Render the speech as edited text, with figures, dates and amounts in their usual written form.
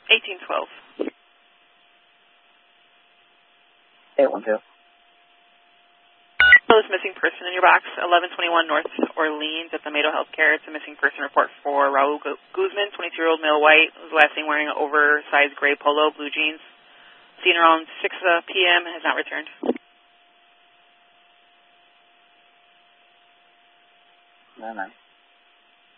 1812. 812. So this missing person in your box, 1121 North Orleans at the Mato Healthcare. It's a missing person report for Raul Guzman, 22-year-old male, white, was last seen wearing an oversized gray polo, blue jeans. Seen around 6 p.m. and has not returned. No.